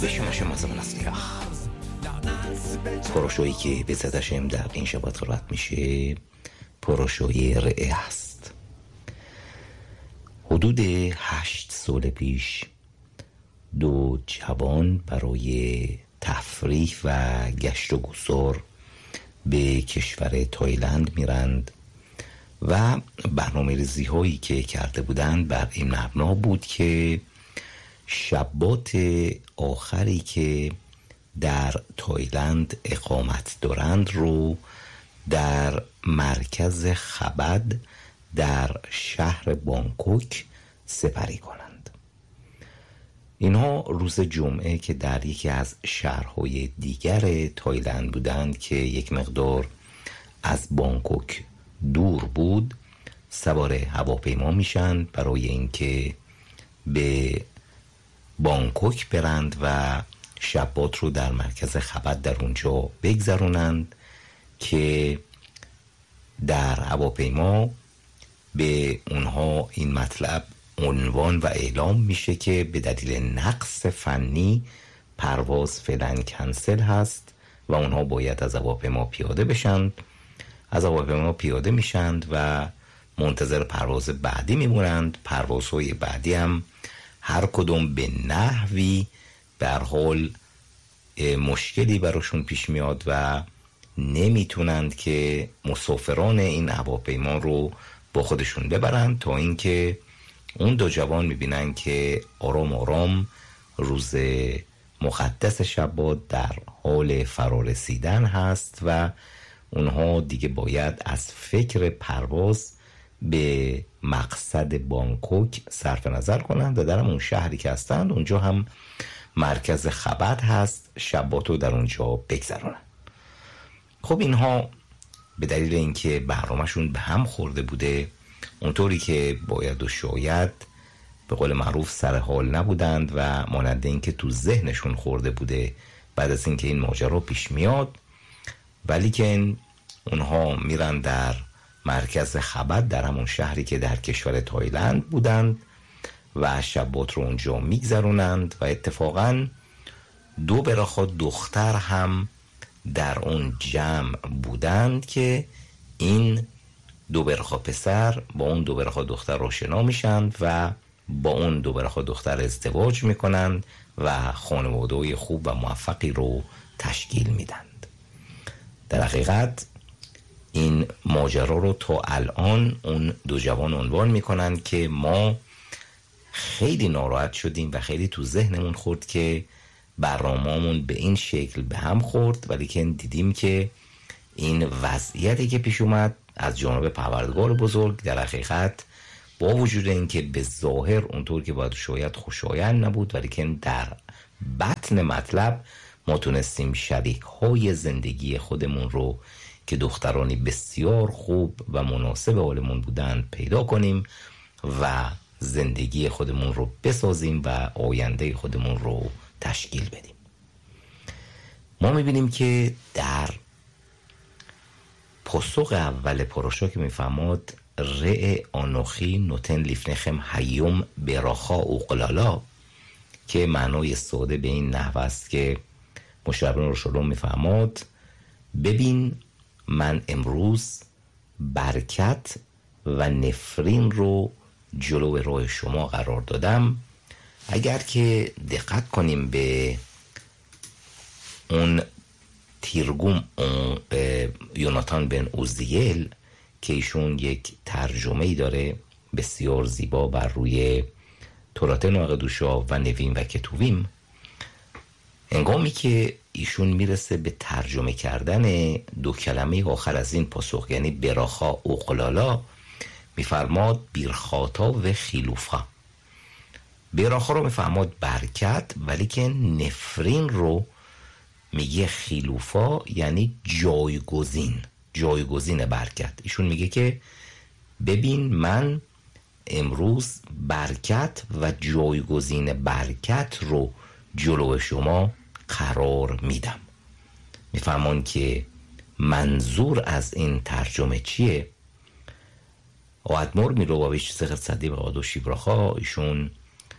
بشمشم از من اصلیخ پروشویی که به زدشم در این شبات خلوت میشه پروشوی رئه هست. حدود 8 سال پیش دو جوان برای تفریح و گشت و گذار به کشور تایلند میرند و برنامه ریزی هایی که کرده بودند بر این مبنا بود که شبات آخری که در تایلند اقامت دارند رو در مرکز خبد در شهر بانکوک سپری کنند. اینها روز جمعه که در یکی از شهرهای دیگر تایلند بودند که یک مقدار از بانکوک دور بود سوار هواپیما میشن برای اینکه به بانکوک برند و شبات رو در مرکز خبد در اونجا بگذرونند که در هواپیما به اونها این مطلب عنوان و اعلام میشه که به دلیل نقص فنی پرواز فعلا کنسل هست و اونها باید از هواپیما پیاده بشند. از هواپیما پیاده میشند و منتظر پرواز بعدی میمونند. پروازهای بعدی هم هر کدوم به نحوی در حال مشکلی براشون پیش میاد و نمیتونند که مسافران این هواپیما رو با خودشون ببرند تا اینکه اون دو جوان میبینن که آرام آرام روز مقدس شبات در حال فرارسیدن هست و اونها دیگه باید از فکر پرواز به مقصد بانکوک صرف نظر کنند و در اون شهری که هستند اونجا هم مرکز خبد هست شبات رو در اونجا بگذرونن. خب اینها به دلیل اینکه برنامه‌شون به هم خورده بوده اونطوری که باید و شاید به قول معروف سر حال نبودند و مانند اینکه تو ذهنشون خورده بوده بعد از اینکه این ماجرا پیش میاد، ولی که اونها میرن در مرکز خبد در همون شهری که در کشور تایلند بودند و شبات رو اونجا میگذرونند و اتفاقا دو براخا دختر هم در اون جمع بودند که این دو براخا پسر با اون دو براخا دختر آشنا میشند و با اون دو براخا دختر ازدواج میکنند و خانواده‌ای خوب و موفقی رو تشکیل میدند. در حقیقت این ماجرا رو تا الان اون دو جوان عنوان میکنند که ما خیلی ناراحت شدیم و خیلی تو ذهنمون خورد که برنامه‌مون به این شکل به هم خورد، ولی که دیدیم که این وضعیتی که پیش اومد از جانب پروردگار بزرگ در حقیقت با وجود اینکه به ظاهر اونطور که باید شاید خوشایند نبود، ولی که در بطن مطلب ما تونستیم شریک های زندگی خودمون رو که دخترانی بسیار خوب و مناسب حالمون بودند پیدا کنیم و زندگی خودمون رو بسازیم و آینده خودمون رو تشکیل بدیم. ما میبینیم که در پاسخ اول پروشا که میفهماد رئ آنوخی نوتن لیفنخم هیوم براخا اوقلالا که معنای ساده به این نحو است که مشربان رشالوم میفهماد ببین من امروز برکت و نفرین رو جلو راه شما قرار دادم. اگر که دقت کنیم به اون تیرگوم یوناتان بن اوزیل که ایشون یک ترجمه‌ای داره بسیار زیبا بر روی تورات ناقدوشا و نویم و کتویم، هنگامی که ایشون میرسه به ترجمه کردن دو کلمه آخر از این پاسخ یعنی براخا اوقلالا میفرماد بیرخاتا و خیلوفا. براخا رو میفرماد برکت، ولی که نفرین رو میگه خیلوفا یعنی جایگزین برکت. ایشون میگه که ببین من امروز برکت و جایگزین برکت رو جلو شما قرار میدم. میفهمون که منظور از این ترجمه چیه؟ آدمور میلوباویچ سخت صدی و قادوشی براخا ایشون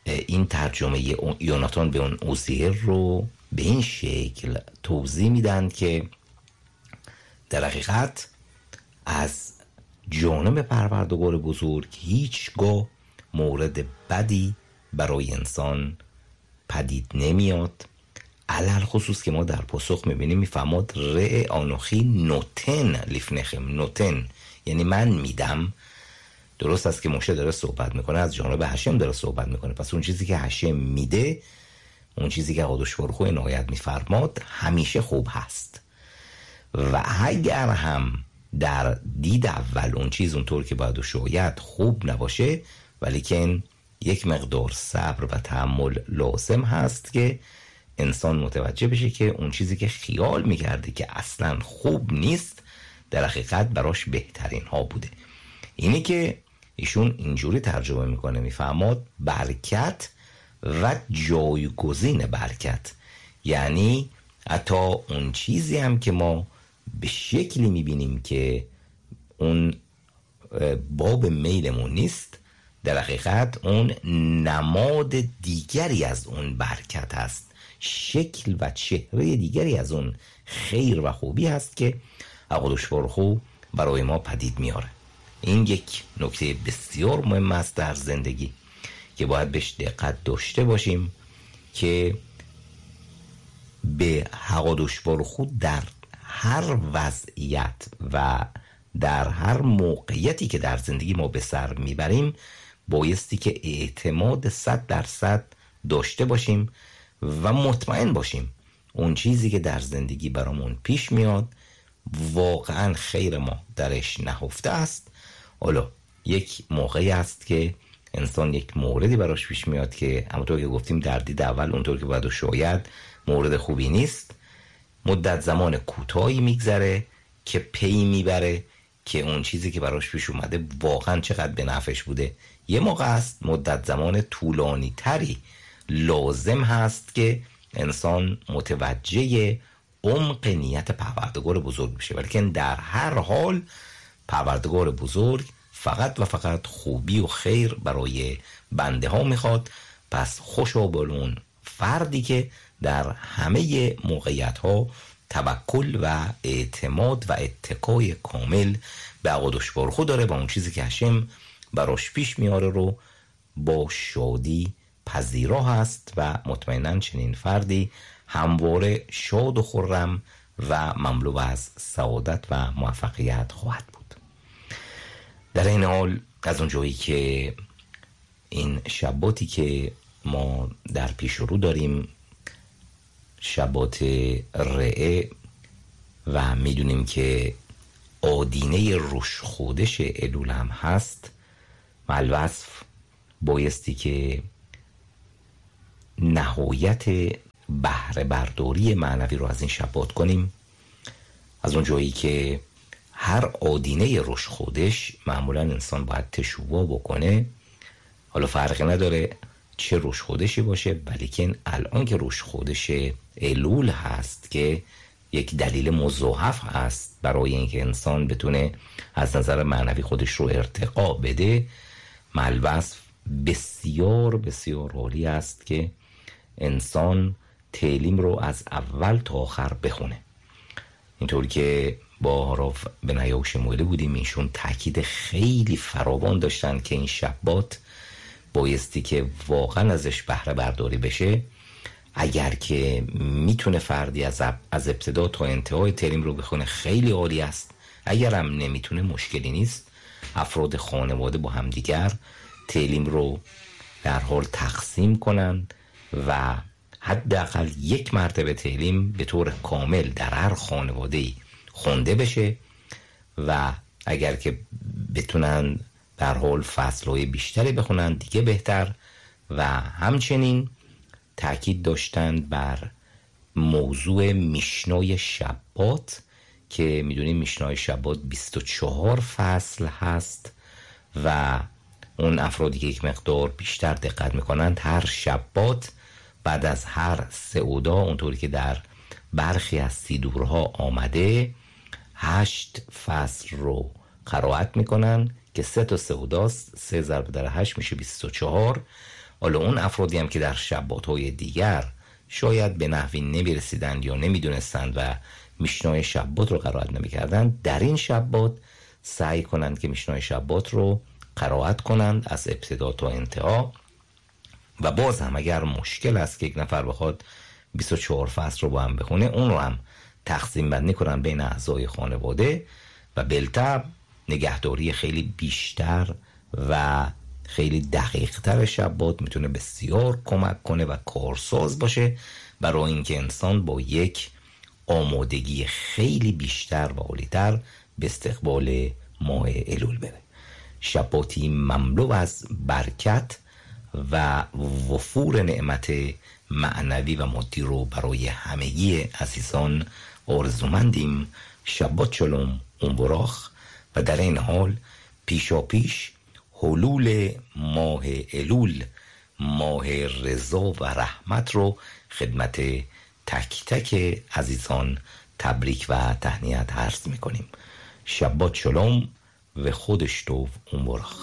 این ترجمه یوناتان به اون اوزیر رو به این شکل توضیح میدن که در حقیقت از جانب پروردگار بزرگ هیچگاه مورد بدی برای انسان پدید نمیاد. علل خصوص که ما در پاسخ میبینیم میفهمد رع آنوخی نوتن لیفنخم. نوتن یعنی من میدم. درست است که موشه داره صحبت میکنه، از جانب هشم داره صحبت میکنه، پس اون چیزی که هشم میده، اون چیزی که قدوس بارو خو عنایت میفرماد همیشه خوب هست. و اگر هم در دید اول اون چیز اونطور که باید و شاید خوب نباشه، ولیکن یک مقدار صبر و تحمل لازم هست که انسان متوجه بشه که اون چیزی که خیال میکرده که اصلا خوب نیست در حقیقت براش بهترین ها بوده. اینی که ایشون اینجوری ترجمه میکنه، میفهماد برکت و جایگزین برکت، یعنی حتی اون چیزی هم که ما به شکلی میبینیم که اون باب میلمون نیست، در حقیقت اون نماد دیگری از اون برکت هست، شکل و چهره دیگری از اون خیر و خوبی هست که قدوس بارو خو برای ما پدید میاره. این یک نکته بسیار مهم است در زندگی که باید بهش دقت داشته باشیم که به قدوس بارو خو در هر وضعیت و در هر موقعیتی که در زندگی ما به سر میبریم بایستی که اعتماد 100% داشته باشیم و مطمئن باشیم اون چیزی که در زندگی برامون پیش میاد واقعا خیر ما درش نهفته است. حالا یک موقعی است که انسان یک موردی براش پیش میاد که همونطور که گفتیم در دید اول اونطور که باید و شاید مورد خوبی نیست، مدت زمان کوتاهی میگذره که پی میبره که اون چیزی که براش پیش اومده واقعا چقدر به نفعش بوده. یه موقع است مدت زمان طولانی تری لازم هست که انسان متوجه عمق نیت پروردگار بزرگ بشه، ولیکن در هر حال پروردگار بزرگ فقط و فقط خوبی و خیر برای بنده ها میخواد. پس خوشا بالون فردی که در همه موقعیت ها توکل و اعتماد و اتکای کامل به قدوس بارو خو داره و اون چیزی که هشم براش پیش میاره رو با شادی پذیرا هست و مطمئناً چنین فردی همواره شاد و خرم و مملو از سعادت و موفقیت خواهد بود. در این حال از اونجایی که این شباتی که ما در پیش رو داریم شبات رعه و میدونیم که آدینه روش خودش الول هم هست، مالوصف بایستی که نهایت بهره برداری معنوی رو از این شبات کنیم. از اون جایی که هر آدینه روش خودش معمولا انسان باید تشوع بکنه، حالا فرقی نداره چه روش خودشی باشه، ولیکن الان که روش خودش الول هست که یک دلیل مضاعف هست برای اینکه انسان بتونه از نظر معنوی خودش رو ارتقا بده، مالوصف بسیار بسیار عالی است که انسان تعلیم رو از اول تا آخر بخونه. اینطور که با هراف به نیاو شموله بودیم، ایشون تاکید خیلی فراوان داشتن که این شبات بایستی که واقعا ازش بهره برداری بشه. اگر که میتونه فردی از ابتدا تا انتهای تعلیم رو بخونه خیلی عالی است، اگر هم نمیتونه مشکلی نیست. افراد خانواده با همدیگر تعلیم رو در حال تقسیم کنند و حداقل یک مرتبه تعلیم به طور کامل در هر خانواده‌ای خونده بشه و اگر که بتونن در حال فصلهای بیشتری بخونن دیگه بهتر. و همچنین تأکید داشتند بر موضوع میشنای شبات که میدونیم میشنای شبات 24 فصل هست و اون افرادی که یک مقدار بیشتر دقت میکنند هر شبات بعد از هر سعودا اونطوری که در برخی از سیدورها آمده 8 فصل رو قرائت میکنن که 3 تا سعوداست، 3 ضرب در 8 میشه 24. حالا اون افرادی هم که در شبات‌های دیگر شاید به نحوی نمیرسیدند یا نمیدونستند و میشنای شبات رو قرائت نمیکردند، در این شبات سعی کنند که میشنای شبات رو قرائت کنند از ابتدا تا انتها. و باز هم اگر مشکل است که یک نفر بخواد 24 فصل رو با هم بخونه، اون رو هم تقسیم بندی کنن بین اعضای خانواده و بالطبع نگهداری خیلی بیشتر و خیلی دقیق تر شبات میتونه بسیار کمک کنه و کارساز باشه برای اینکه انسان با یک آمادگی خیلی بیشتر و عالی‌تر به استقبال ماه الول بره. شباتی مملو از برکت و وفور نعمت معنوی و مادی رو برای همگی عزیزان آرزومندیم. شبات شلوم اونبراخ. و در این حال پیشا پیش حلول ماه الول، ماه رضا و رحمت رو خدمت تک تک عزیزان تبریک و تهنیت عرض میکنیم. شبات شلوم و خودش تو اونبراخ.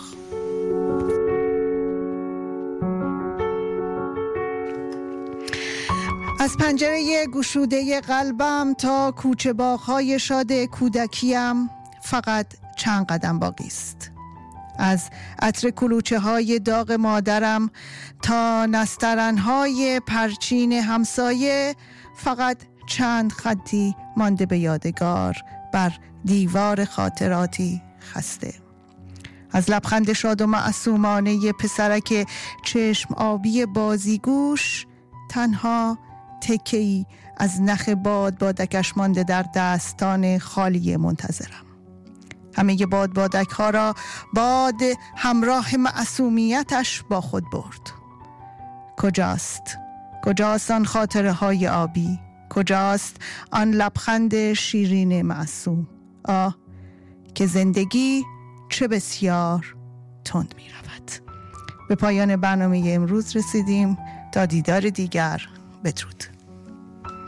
از پنجره گشوده قلبم تا کوچه باغ‌های شاد کودکیم فقط چند قدم باقی است. از عطر کلوچه های داغ مادرم تا نسترن‌های پرچین همسایه فقط چند خطی مانده به یادگار بر دیوار خاطراتی خسته. از لبخند شاد و معصومانه پسرک چشم آبی بازیگوش تنها تکه‌ای از نخ بادکش مانده در دستان خالی منتظرم. همه بادک ها را باد همراه معصومیتش با خود برد. کجاست آن خاطره های آبی؟ کجاست آن لبخند شیرین معصوم؟ که زندگی چه بسیار تند می رود. به پایان برنامه امروز رسیدیم. تا دیدار دیگر، بدرود.